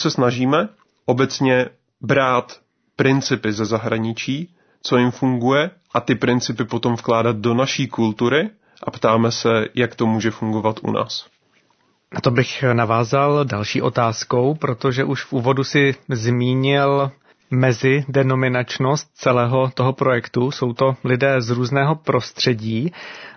se snažíme obecně brát principy ze zahraničí, co jim funguje, a ty principy potom vkládat do naší kultury a ptáme se, jak to může fungovat u nás. Na to bych navázal další otázkou, protože už v úvodu si zmínil mezidenominačnost celého toho projektu. Jsou to lidé z různého prostředí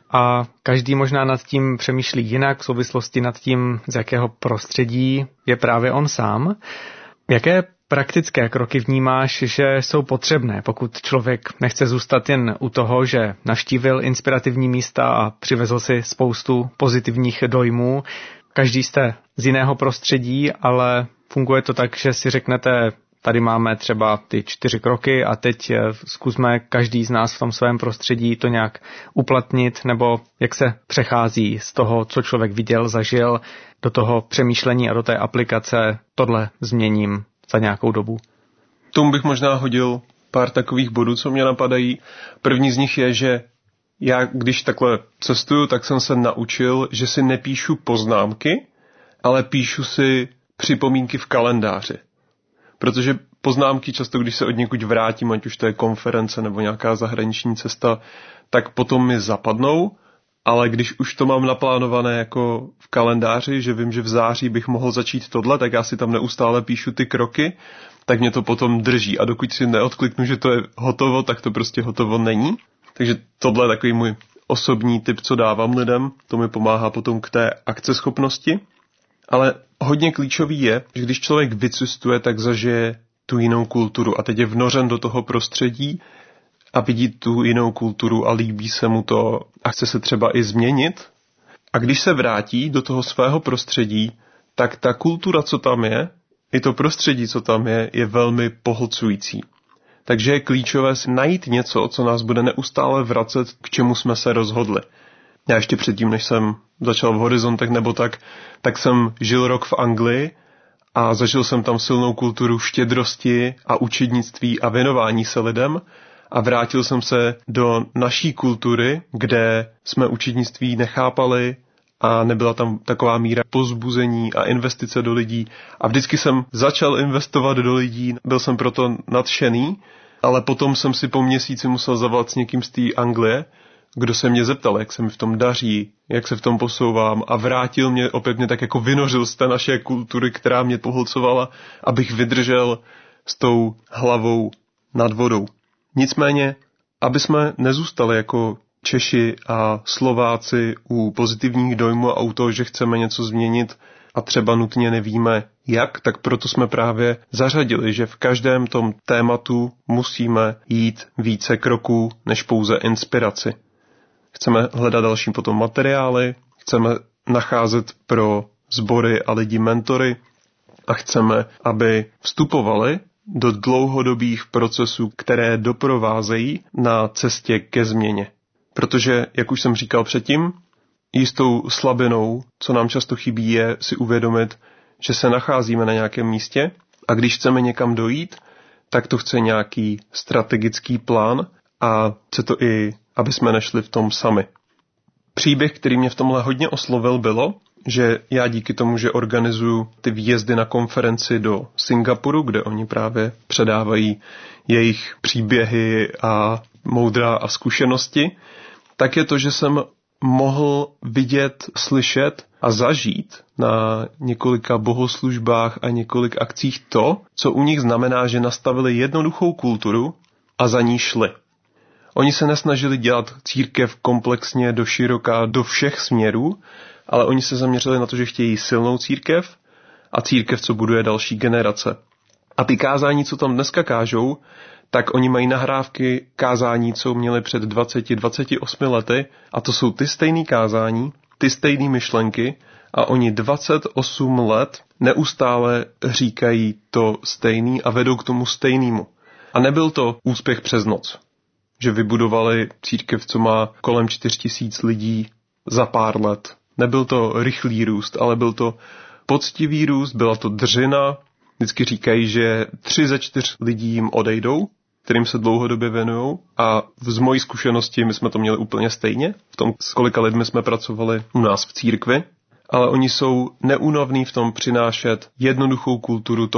a každý možná nad tím přemýšlí jinak v souvislosti nad tím, z jakého prostředí je právě on sám. Jaké praktické kroky vnímáš, že jsou potřebné, pokud člověk nechce zůstat jen u toho, že navštívil inspirativní místa a přivezl si spoustu pozitivních dojmů? Každý jste z jiného prostředí, ale funguje to tak, že si řeknete, tady máme třeba ty 4 kroky a teď zkusme každý z nás v tom svém prostředí to nějak uplatnit, nebo jak se přechází z toho, co člověk viděl, zažil, do toho přemýšlení a do té aplikace, tohle změním za nějakou dobu. Tomu bych možná hodil pár takových bodů, co mě napadají. První z nich je, že já, když takhle cestuju, tak jsem se naučil, že si nepíšu poznámky, ale píšu si připomínky v kalendáři. Protože poznámky často, když se od někud vrátím, ať už to je konference nebo nějaká zahraniční cesta, tak potom mi zapadnou, ale když už to mám naplánované jako v kalendáři, že vím, že v září bych mohl začít tohle, tak já si tam neustále píšu ty kroky, tak mě to potom drží. A dokud si neodkliknu, že to je hotovo, tak to prostě hotovo není. Takže tohle je takový můj osobní tip, co dávám lidem. To mi pomáhá potom k té akceschopnosti. Ale hodně klíčový je, že když člověk vycestuje, tak zažije tu jinou kulturu a teď je vnořen do toho prostředí a vidí tu jinou kulturu a líbí se mu to a chce se třeba i změnit. A když se vrátí do toho svého prostředí, tak ta kultura, co tam je, i to prostředí, co tam je velmi pohlcující. Takže je klíčové si najít něco, co nás bude neustále vracet, k čemu jsme se rozhodli. Já ještě předtím, než jsem začal v Horizontech nebo tak jsem žil rok v Anglii a zažil jsem tam silnou kulturu štědrosti a učednictví a věnování se lidem a vrátil jsem se do naší kultury, kde jsme učednictví nechápali a nebyla tam taková míra povzbuzení a investice do lidí. A vždycky jsem začal investovat do lidí, byl jsem proto nadšený, ale potom jsem si po měsíci musel zavolat s někým z té Anglie, kdo se mě zeptal, jak se mi v tom daří, jak se v tom posouvám a vrátil mě, opět mě tak jako vynořil z té naší kultury, která mě pohlcovala, abych vydržel s tou hlavou nad vodou. Nicméně, aby jsme nezůstali jako Češi a Slováci u pozitivních dojmů a u toho, že chceme něco změnit a třeba nutně nevíme jak, tak proto jsme právě zařadili, že v každém tom tématu musíme jít více kroků než pouze inspiraci. Chceme hledat další potom materiály, chceme nacházet pro sbory a lidi mentory a chceme, aby vstupovali do dlouhodobých procesů, které doprovázejí na cestě ke změně. Protože, jak už jsem říkal předtím, jistou slabinou, co nám často chybí, je si uvědomit, že se nacházíme na nějakém místě a když chceme někam dojít, tak to chce nějaký strategický plán a chce to i, aby jsme nešli v tom sami. Příběh, který mě v tomhle hodně oslovil, bylo, že já díky tomu, že organizuju ty výjezdy na konferenci do Singapuru, kde oni právě předávají jejich příběhy a moudra a zkušenosti, tak je to, že jsem mohl vidět, slyšet a zažít na několika bohoslužbách a několik akcích to, co u nich znamená, že nastavili jednoduchou kulturu a za ní šli. Oni se nesnažili dělat církev komplexně do široka, do všech směrů, ale oni se zaměřili na to, že chtějí silnou církev a církev, co buduje další generace. A ty kázání, co tam dneska kážou, tak oni mají nahrávky kázání, co měli před 20-28 lety a to jsou ty stejný kázání, ty stejné myšlenky a oni 28 let neustále říkají to stejný a vedou k tomu stejnému. A nebyl to úspěch přes noc, že vybudovali církev, co má kolem 4000 lidí za pár let. Nebyl to rychlý růst, ale byl to poctivý růst, byla to dřina. Vždycky říkají, že 3 ze 4 lidí jim odejdou, kterým se dlouhodobě věnujou. A z mojí zkušenosti my jsme to měli úplně stejně, v tom, s kolika lidmi jsme pracovali u nás v církvi. Ale oni jsou neúnavní v tom přinášet jednoduchou kulturu